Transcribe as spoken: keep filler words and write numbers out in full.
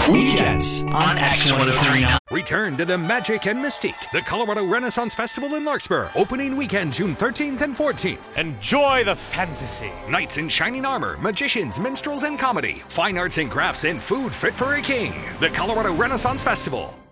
Weekends on X one oh three now. Return to the magic and mystique. The Colorado Renaissance Festival in Larkspur. Opening weekend, June thirteenth and fourteenth. Enjoy the fantasy. Knights in shining armor, magicians, minstrels, and comedy. Fine arts and crafts and food fit for a king. The Colorado Renaissance Festival.